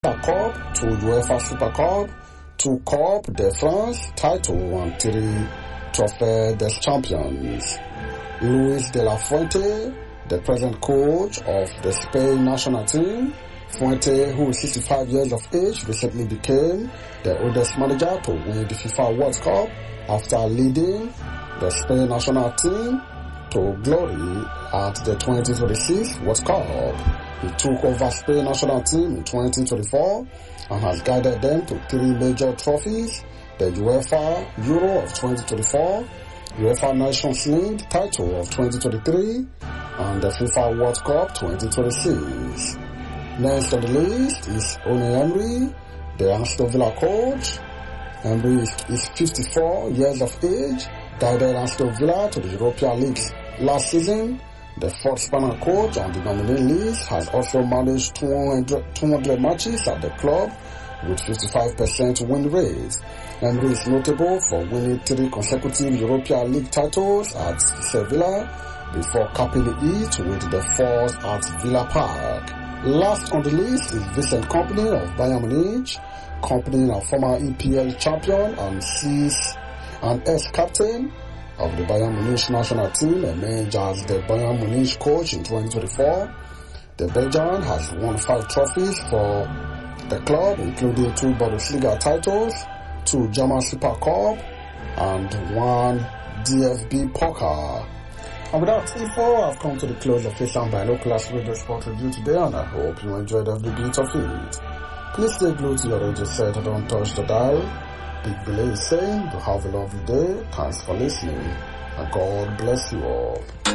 Cup, 2 UEFA Super Cup, 2 Coupe de France title and 3 Trophée des Champions. Luis de la Fuente, the present coach of the Spain national team. Fuente, who is 65 years of age, recently became the oldest manager to win the FIFA World Cup after leading the Spain national team to glory at the 2026 World Cup. He took over Spain national team in 2024 and has guided them to 3 major trophies: the UEFA Euro of 2024, UEFA Nations League title of 2023, and the FIFA World Cup 2026. Next on the list is Unai Emery, the Aston Villa coach. Emery is 54 years of age, guided Aston Villa to the Europa League last season. The 4th Spanish coach on the nominee list has also managed 200 matches at the club with 55% win rate. Emery is notable for winning 3 consecutive Europa League titles at Sevilla before capping it with the 4th at Villa Park. Last on the list is Vincent Kompany of Bayern Munich. Kompany, a former EPL champion and ex-captain of the Bayern Munich national team, emerged as the Bayern Munich coach in 2024. The Belgian has won 5 trophies for the club, including 2 Bundesliga titles, 2 German Super Cup, and 1 DFB Pokal. And with that info, I've come to the close of this Binoculars Radio Sport Review today, and I hope you enjoyed every bit of it. Please stay glued to your radio set and don't touch the dial. Big Billy is saying, you have a lovely day. Thanks for listening, and God bless you all.